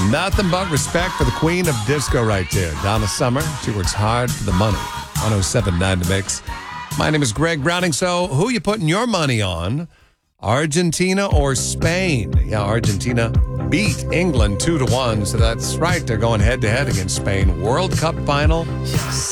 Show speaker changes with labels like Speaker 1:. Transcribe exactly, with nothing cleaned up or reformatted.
Speaker 1: Nothing but respect for the queen of disco right there. Donna Summer. She works hard for the money. one oh seven point nine The Mix. My name is Greg Browning. So who you putting your money on? Argentina or Spain? Yeah, Argentina beat England two to one. So that's right. They're going head to head against Spain. World Cup final.